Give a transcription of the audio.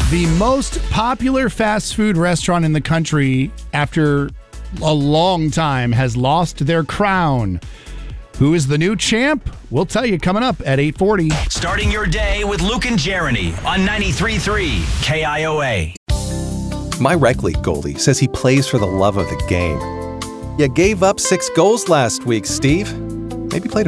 The most popular fast food restaurant in the country after a long time has lost their crown. Who is the new champ? We'll tell you coming up at 8:40. Starting your day with Luke and Jeremy on 93.3 KIOA. My rec league goalie says he plays for the love of the game. You gave up 6 goals last week, Steve. Maybe play